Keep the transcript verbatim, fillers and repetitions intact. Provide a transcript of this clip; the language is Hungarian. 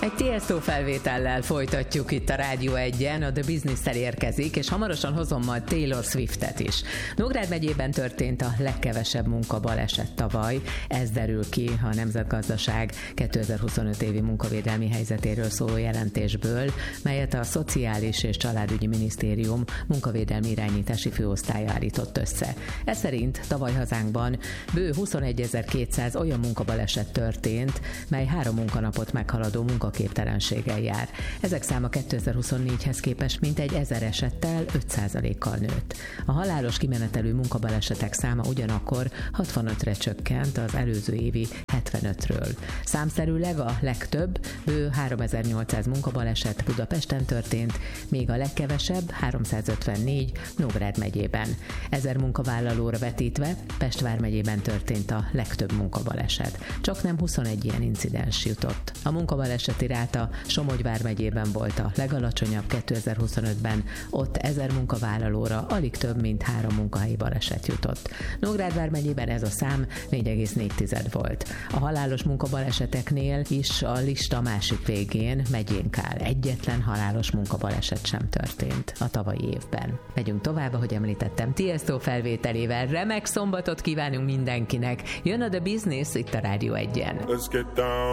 Egy Tiesto felvétellel folytatjuk itt a Rádió egyen, a The Business-tel érkezik, és hamarosan hozom majd Taylor Swiftet is. Nógrád megyében történt a legkevesebb munkabaleset tavaly, ez derül ki a Nemzetgazdaság kétezer-huszonöt évi munkavédelmi helyzetéről szóló jelentésből, melyet a Szociális és Családügyi Minisztérium munkavédelmi irányítási főosztálya állított össze. Ez szerint tavaly hazánkban bő huszonegyezer-kétszáz olyan munkabaleset történt, mely három munkanapot meghaladó munkaképtelenséggel jár. Ezek száma kétezer-huszonnégyhez képest mintegy ezer esettel öt százalékkal nőtt. A halálos kimenetelő munkabalesetek száma ugyanakkor hatvanötre csökkent az előző évi hetvenötről. Számszerűleg a legtöbb, bő háromezer-nyolcszáz munkabaleset Budapesten történt, míg a legkevesebb, háromszázötvennégy Nógrád megyében. Ezer munkavállalóra vetítve Pest vármegyében történt a legtöbb munkabaleset. Csaknem huszonegy ilyen incidens jutott. A munkabaleseti ráta Somogy vármegyében volt a legalacsonyabb kétezer-huszonötben, ott ezer munkavállalóra alig több mint három munkahelyi baleset jutott. Nógrád vármegyében ez a szám négy egész négy volt. A halálos munkabaleseteknél is a lista másik végén megyénk áll. Egyetlen halálos munkabaleset sem történt a tavalyi évben. Megyünk tovább, ahogy említettem, Tiesto felvételével. Remek szombatot kívánunk mindenkinek. Jön a The Business itt a Rádió egyen. Let's get down.